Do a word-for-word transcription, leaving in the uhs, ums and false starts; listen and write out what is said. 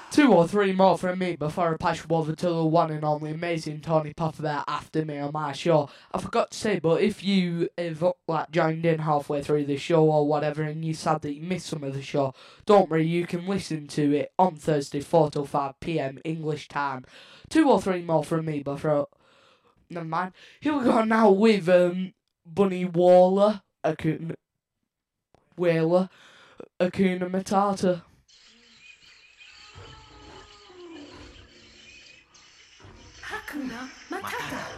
Two or three more from me before I pass you over to the one and only amazing Tony Puffer there after me on my show. I forgot to say, but if you have like joined in halfway through the show or whatever and you're sad that you missed some of the show, don't worry, you can listen to it on Thursday, four till five p.m. English time. Two or three more from me before... Never mind. Here we go now with um, Bunny Waller, Akuna... Whaler, Akuna Matata. Hakuna Matata.